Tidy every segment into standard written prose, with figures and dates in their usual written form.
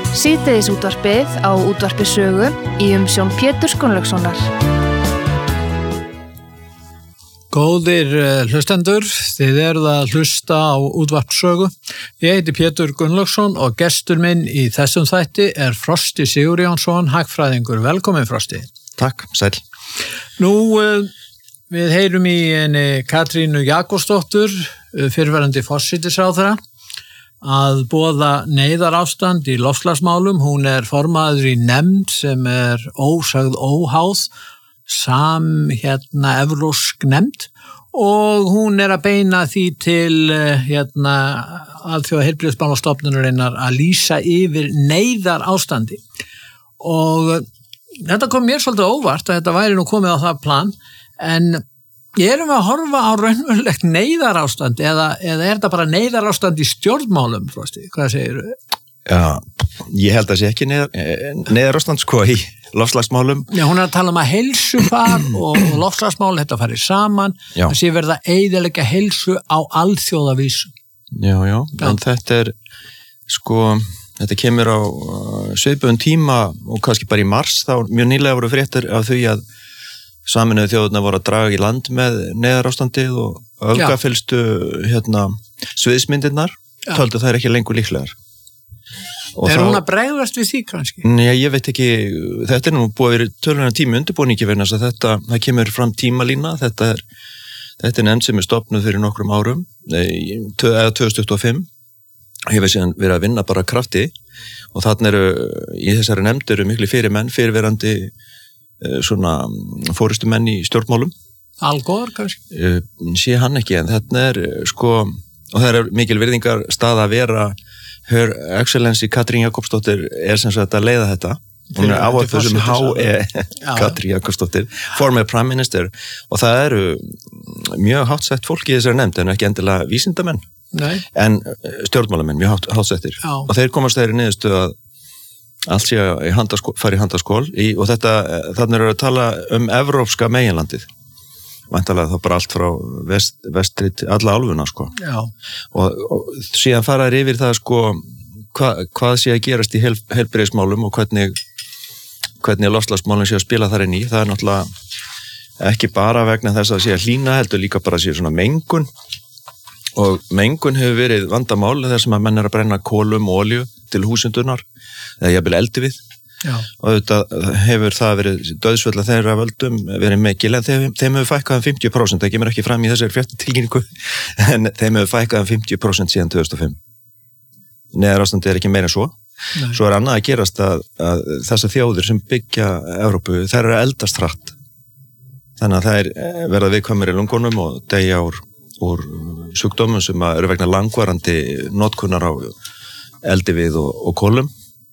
Síðdegisútvarpið á Útvarpi Sögu í umsjón Péturs Gunnlaugssonar. Góðir hlustendur, þið eruð að hlusta á Útvarp Sögu. Ég heiti Pétur Gunnlaugsson og gestur minn í þessum þætti er Frosti Sigurjónsson, hagfræðingur. Velkomin Frosti. Takk, sæl. Nú, við heyrum í henni Katrínu Jakobsdóttur, fyrrverandi forsætisráðherra, að boða neyðarástand í loftslagsmálum. Hún er formaður í nefnd sem er ósagð óháð, evrópsk nefnd, og hún er að beina því til Alþjóðaheilbrigðismálastofnunarinnar að lýsa yfir neyðarástandi. Og þetta kom mér svolítið óvart að þetta væri nú komið á það plan, en erum við að horfa á raunverulegt neyðarástand eða er þetta bara neyðarástand í stjórnmálum, Frosti? Hvað segirðu? Já, ég held að sé ekki neyðarástand sko í loftslagsmálum. Já, hún er að tala um að heilsufar og loftslagsmál, þetta farið saman, það sé verða að eyðileggja heilsu á alþjóðavísu. Já, en þetta er sko, þetta kemur á svipuðum tíma og kannski bara í mars, þá mjög nýlega voru fréttir af því að Sameinuðu þjóðirnar voru að draga í land með neyðarástandið og öfgafyllstu sviðsmyndirnar, töldu þær ekki lengur líklegar. Er hún að bregðast við því kannski? Nei, ég veit ekki, þetta er nú búið að vera tölulega tími undirbúningi vegna þess að það kemur fram tímalína, þetta er nefnd sem er stofnuð fyrir nokkrum árum, eða 2025, hefur síðan verið að vinna bara krafti og þarna í þessari nefnd eru miklu fyrirverandi svona forystumenn í stjórnmálum. Al Gore kannski? Sé hann ekki, en þetta er sko, og það er mikil virðingar stað að vera Her Excellency Katrín Jakobsdóttir er sem sagt að leiða þetta. Hún er ávarpuð sem Katrín Jakobsdóttir, former Prime Minister, og það eru mjög háttsett fólk í þessari nefnd, en ekki endilega vísindamenn, en stjórnmálamenn mjög hátsettir. Og þeir komast þeirri niðurstöðu að allt sé að fara í handaskól og þarna eru að tala evrópska meginlandið. Væntanlega þá bara allt frá vestri til alla álfuna sko. Já. Og síðan fara þeir yfir það sko hvað sé að gerast í heilbrigðismálum og hvernig loftslagsmálum sé að spila þar inn í. Það er náttúrulega ekki bara vegna þess að sé að hlýna, heldur líka bara að sé svona mengun. Og mengun hefur verið vandamál þar sem að menn er að brenna kolum og olíu til húsundunar eða jafnvel eldi við. Já. Og þetta hefur það verið dauðsföll að þeirra völdum verið mikil, en þeim hefur fækkað 50%, það kemur ekki fram í þessari fréttatilkynningu, en þeim hefur fækkað 50% síðan 2005. Neyðarástandi er ekki meira en svo. Nei. Svo er annað að gerast að þessar þjóðir sem byggja Evrópu, þær eru að eldast hratt. Þannig að þær verða viðkvæmur í lungunum og deyja úr sjúkdómum sem eru vegna langvarandi notkunar á eldi við og kolum.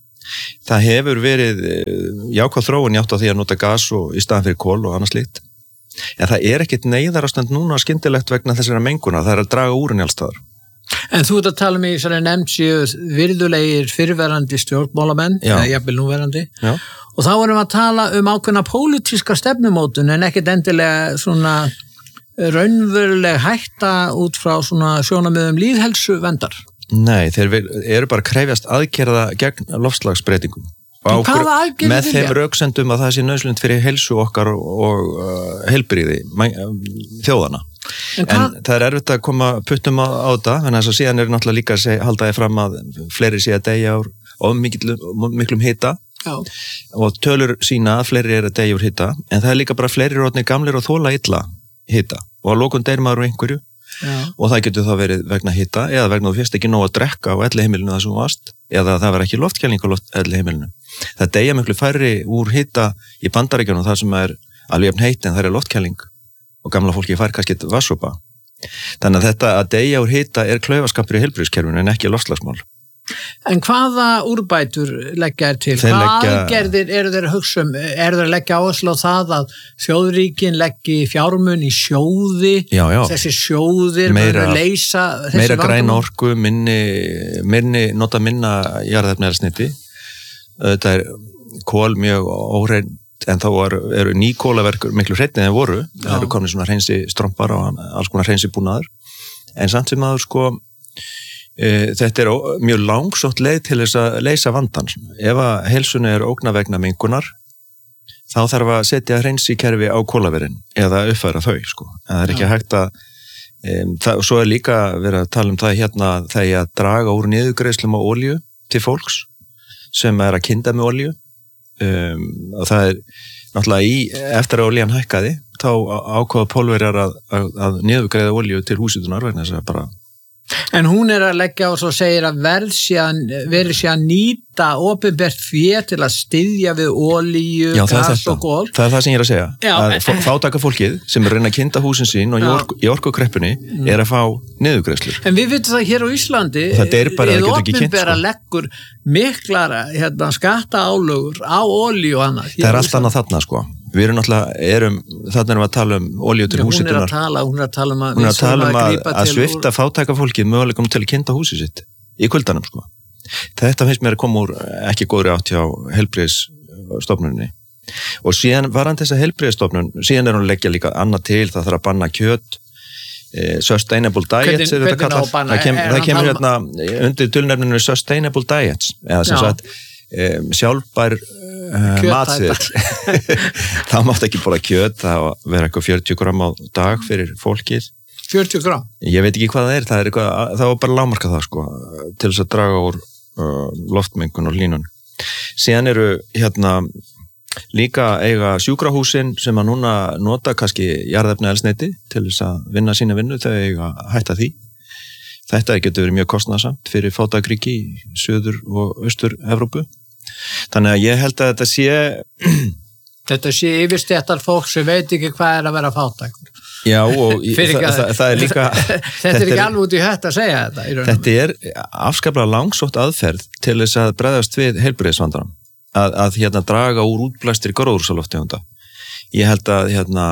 Það hefur verið jákvæð þróun í átt á því að nota gas í staðan fyrir kol og annað slíkt. En það er ekkit neyðarástand núna skyndilegt vegna þessara menguna, það er að draga úr henni alls staðar. En þú ert að tala um í svona nefnd séu virðulegir fyrrverandi stjórnmálamenn, eða jafnvel núverandi, og þá erum við að tala um ákveðna pólitíska stefnumótun en ekkit endilega svona raunveruleg hætta út frá svona sjónarmiðum lýðheilsuverndar. Nei, þeir eru bara að krefjast aðgerða gegn loftslagsbreytingum. Með þeim röksendum að það sé nauðsynlegt fyrir heilsu okkar og heilbrigði þjóðana. En það er erfitt að koma puttum á þetta, en þess að síðan er náttúrulega líka að halda þið fram að fleiri sé að deyja úr miklum hita. Já. Og tölur sína að fleiri er að deyja úr hita, en það er líka bara fleiri orðnir gamlir og þola illa hita og að lokum deyr maður úr einhverju. Já. Og það getur þá verið vegna hita eða vegna þú fyrst ekki nóg að drekka á elliheimilinu það sem þú varst eða það var ekki loftkæling á elliheimilinu. Það deyja miklu færri úr hita í Bandaríkjunum þar sem er alveg jafn heitt en það er loftkæling og gamla fólki fær kannski vatnssopa. Þannig að þetta að deyja úr hita er klaufaskapur í heilbrigðiskerfinu en ekki loftslagsmál. En hvaða úrbætur leggja til? Hvað aðgerðir eru þeir að hugsa um? Eru þeir að leggja áherslu á það að þjóðríkin leggi fjármun í sjóði? Já. Þessi sjóðir verður að leysa þessi meira græna orku, nota minna jarðefnaeldsneyti. Þetta er kol mjög óhreint, en þá eru ný kólaverk miklu hreinni en voru. Það eru komin svona hreinsi strompar og alls konar hreinsi búnaður. En samt sem aður sko Þetta mjög langsótt leið til þess að leysa vandan. Ef að heilsunni ógna vegna mengunar, þá þarf að setja hreinsikerfi á kólaverin eða uppfæra þau, sko. Það ekki hægt að, svo líka verið að tala um það hérna, þegar að draga úr niðurgreiðslum á olíu til fólks sem að kynda með olíu. Og það náttúrulega eftir að olían hækkaði, þá ákváðu Pólverjar að niðurgreiða olíu til húsitunar vegna þess að bara. En hún að leggja á og segir að verið sé að nýta opinbert fé til að styðja við olíu, gas og kol. Það það sem ég að segja. Já, að fátæka fólkið sem reyna að kynda húsin sín og í orkukreppunni að fá niðurgreiðslur. En við vitum það hér á Íslandi, opinbera leggur miklar skattaálögur á olíu og annað. Það allt annað þarna, sko. Við erum náttúrulega, þarna erum við að tala um olíu til húsitunar. Hún að tala um að svifta fátæka fólkið möguleikum til að kynda húsið sitt í kuldanum, sko. Þetta finnst mér að koma úr ekki góðri átt hjá heilbrigðisstofnuninni. Og síðan varðandi þessa heilbrigðisstofnun, síðan hún leggja líka annað til, það þarf að banna kjöt, sustainable diets, það kemur hérna undir dulnefninu sustainable diets, eða sem sagt sjálfbær matsvill. Það mátt ekki bara kjöt, það vera eitthvað 40 gram á dag fyrir fólkið. 40 gram? Ég veit ekki hvað það er, það var bara lágmarka það, sko, til þess að draga úr loftmengun og hlýnun. Síðan eru hérna líka eiga sjúkrahúsin sem að núna nota kannski jarðefnaeldsneyti til þess að vinna sína vinnu, þau eiga hætta því. Þetta getur verið mjög kostnaðarsamt fyrir fátækríki í Suður- og Austur-Evrópu. Þannig að ég held að þetta sé... Þetta sé yfirstéttar fólk sem veit ekki hvað að vera fátækur. Já, og það líka... Þetta ekki alveg út í hött að segja þetta. Þetta afskaplega langsótt aðferð til þess að bregðast við heilbrigðisvandanum. Að draga úr útblæstri gróðurhúsalofttegunda. Ég held að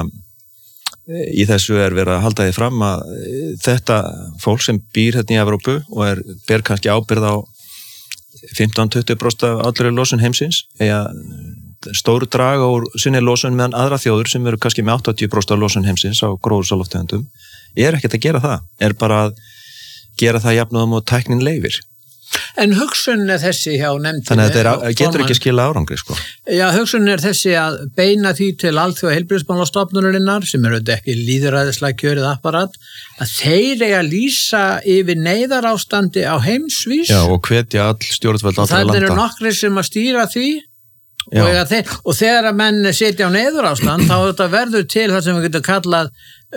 í þessu verið að halda því fram að þetta fólk sem býr hérna í Evrópu og ber kannski ábyrgð á 15-20% af allri losun heimsins eða stóru draga úr sinni losun meðan aðra þjóður sem eru kannski með 80% af losun heimsins á gróðurhúsalofttegundum ekkert að gera það, bara að gera það jafnóðum og tæknin leyfir. En hugsun þessi hjá nefndinni... Þannig að þetta getur ekki skila árangri, sko. Já, hugsun þessi að beina því til alþjóða heilbrigðismálastofnunarinnar, sem auðvitað ekki lýðræðislega kjörið apparat, að þeir eiga að lýsa yfir neyðarástandi á heimsvís. Já, og hvetja all stjórnvöld allra landa. Það eru nokkrir sem að stýra því og þegar að menn setja á neyðarástand, þá þetta verður til það sem við getum kallað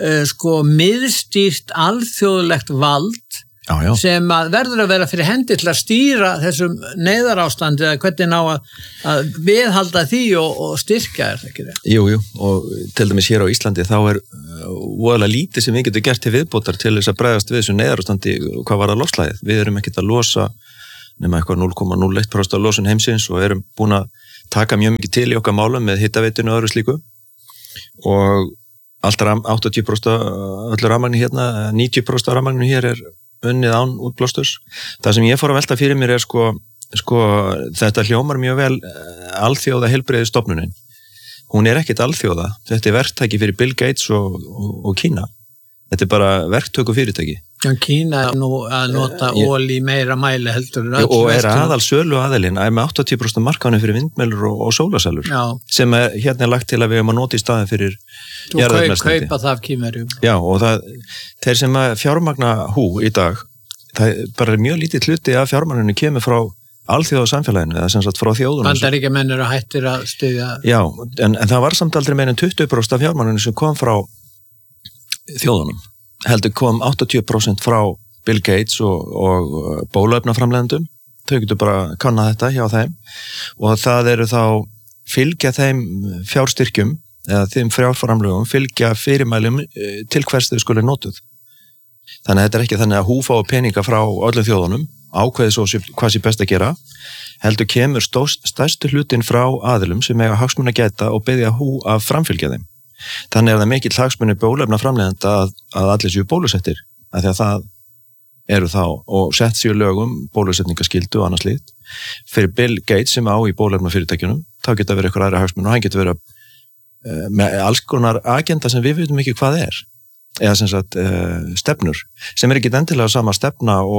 miðstýrt alþjóðlegt vald sem að verður að vera fyrir hendi til að stýra þessum neyðarástandi eða hvernig ná að viðhalda því og styrkja ekki það? Jú, og til dæmis hér á Íslandi þá voðalega lítið sem við getum gert til viðbótar til þess að bregðast við þessu neyðarástandi hvað var það loftslagið. Við erum ekkert að losa nema eitthvað 0,01% af losun heimsins og erum búin að taka mjög mikið til í okkar málum með hitaveitinu og öðru slíku og alltaf 80% öllu rafmagni hérna, 90% af rafmagninu hér unnið án útblástus. Það sem ég fór að velta fyrir mér sko þetta hljómar mjög vel alþjóða heilbrigðisstofnunin. Hún ekkert alþjóða. Þetta verktæki fyrir Bill Gates og Kína. Þetta bara verktöku fyrirtæki. Já, Kína nú að nota olí meira mæli heldur. Og aðal sölu aðilinn með 80% markaðinu fyrir vindmælur og sólasælur. Já. Sem hérna lagt til að við erum að nota í staðin fyrir jarðefnaeldsneyti. Kaupa það af Kínverjum. Já, og þeir sem fjármagna í dag, það bara mjög lítið hluti af fjármagninu kemur frá alþjóða samfélaginu, eða sem sagt frá þjóðunum. Bandaríkjamenn eru hættir að styðja. Já, en það var samt aldrei meira en 20% af fjármagninu sem kom frá þjóðunum. Heldur kom 80% frá Bill Gates og bóluefnaframleiðendum. Þau getur bara kannað þetta hjá þeim og það eru þá fylgja þeim fjárstyrkjum eða þeim fjárframlögum fylgja fyrirmælum til hvers þau skuli notuð. Þannig að þetta ekki þannig að hú fái peninga frá öllum þjóðunum, ákveði svo hvað sé best að gera, heldur kemur stærstu hlutin frá aðilum sem eiga hagsmuna gæta og biðja hú að framfylgja þeim. Þannig er það mikill hagsmuni bóluefnaframleiðenda að allir séu bólusettir, af því að það eru þá og sett séu lögum bólusetningaskyldu og annars slíkt. Fyrir Bill Gates sem á í bóluefnafyrirtækjunum, þá geta verið eitthvað aðra hagsmuni og hann getur verið með alls konar agenda sem við veitum ekki hvað eða sem sagt stefnur, sem ekki endilega sama stefna og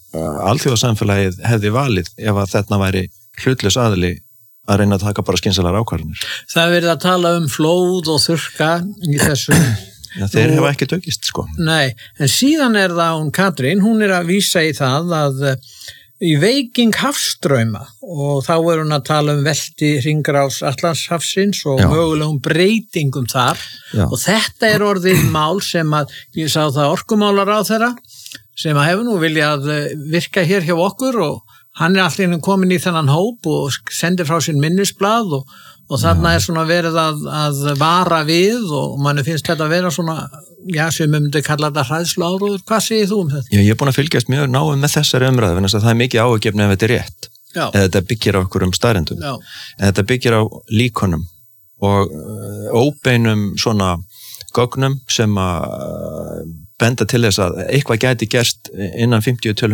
alþjóðasamfélagið hefði valið ef að þetta væri hlutlaus aðili að reyna að taka bara skynsamlegar ákvarðanir. Það er verið að tala um flóð og þurrka í þessu. Já, þeir hefa ekki tökist, sko. Nei, en síðan er það hún Katrín, hún er að vísa í það að í veiking hafstrauma og þá er hún að tala um velti hringrás Atlantshafsins og mögulegum breytingum þar. Já. Og þetta er orðið mál sem að, ég sá það orkumálaráðherra sem að hefur nú viljað virka hér hjá okkur og hann er allir komin í þennan hóp og sendir frá sín minnisblað og þarna er svona verið að vara við og manni finnst þetta að vera svona, já, sem myndi kalla þetta hræðsluáróður. Hvað segir þú um þetta? Já, ég er búin að fylgjast mjög náum með þessari umræðu, þannig að það er mikið áhuggefni ef þetta er rétt. Já. Eða þetta byggir á okkur staðreyndum. Já. En þetta byggir á líkonum og óbeinum svona gögnum sem að benda til þess að eitthvað gæti gerst innan 50 til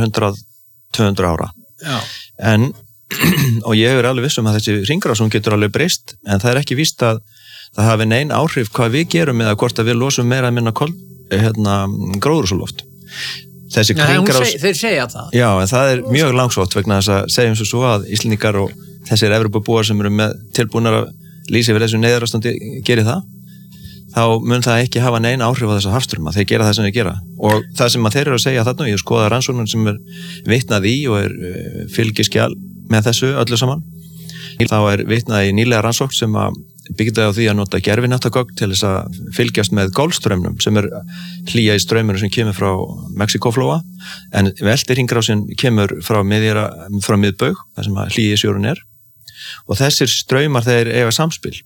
200 ára. Já. En og ég er alveg viss um að þessi hringrásum getur alveg breyst, en það er ekki víst að það hafi nein áhrif hvað við gerum eða hvort að við losum meira að minna gróðurhúsaloft. Þessi hringrás... Þeir segja það. Já, en það er mjög langsótt vegna þess að segjum svo að Íslendingar og þessir Evrópubúar sem eru með tilbúnar að lýsa yfir þessu neyðarástandi geri það, þá mun það ekki hafa nein áhrif á þessa hafstrauma. Þeir gera það sem þeir gera. Og það sem að þeir eru að segja þarna, ég skoða rannsóknum sem er vitnað í og er fylgiskjal með þessu öllu saman. Þá er vitnað í nýlega rannsókn sem að byggja á því að nota gervináttagögn til þess að fylgjast með Golfstraumnum sem er hlýja í straumurinn sem kemur frá Mexikóflóa, en veltihringrásin kemur frá miðbaug, þar sem að hlýja í sjórun er. Og þessir straumar þeir eiga samspil.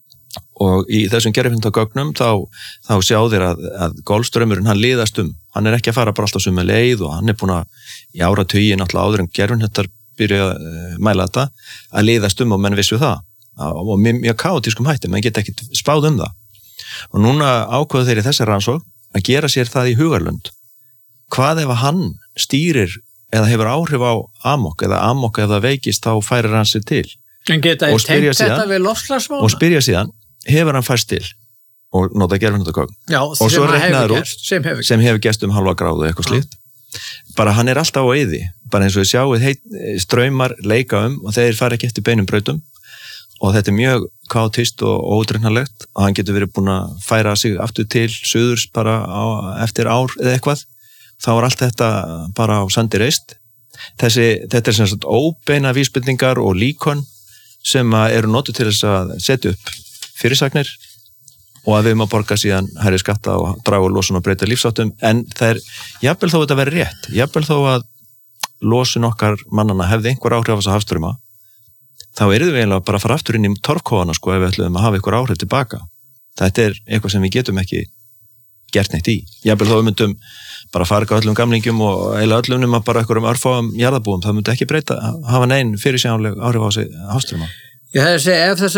Og í þessum gervináttagögnum þá sjá þeir að Golfstraumurinn hann liðast hann er ekki að fara bara alltaf sömu leið og hann er búin að í áratugi náttúrulega áður en gervináttar byrja að mæla þetta að liðast og menn vissu það og mjög kaotískum hætti, menn geta ekkert spáð það. Og núna ákveðu þeir í þessar rannsókn að gera sér það í hugarlund. Hvað ef hann stýrir eða hefur áhrif á amok eða ef það veikist þá færir hann sér til. En geta ég tengt þetta við loftslagsvána? Og spyrja síðan, hefur hann færst til og nota gervináttagögn. Já, og svo reiknaður út sem hefur gerst halva gráðu eitthvað slíkt. Bara hann er alltaf á eyði, bara eins og við sjáum straumar leika og þeir fara ekki eftir beinum brautum og þetta er mjög kaotist og ódregnarlegt og hann getur verið búin að færa sig aftur til suðurs bara eftir ár eða eitthvað, þá er allt þetta bara á sandi reist. Þetta er sem sagt óbeina vísbendingar og líkon sem eru notuð til þess að setja upp fyrirsagnir og að við erum að borga síðan hærri skatta og draga úr losun og breyta lífsáttum, en það er jafnvel þó þetta verið rétt, jafnvel þó að losun okkar mannana hefði einhver áhrif á þessa hafstrauma, þá erum við eiginlega bara að fara aftur inn í torfkófana sko ef við ætlum að hafa einhver áhrif tilbaka. Þetta er eitthvað sem við getum ekki gert neitt í. Jafnvel þó við myndum bara farga öllum gamlingjum og eiginlega öllum nema bara einhverjum örfáum jarðabúum, það myndi ekki hafa nein fyrirsjáanleg áhrif á þessi hafstrauma. Ég hefði segið ef þess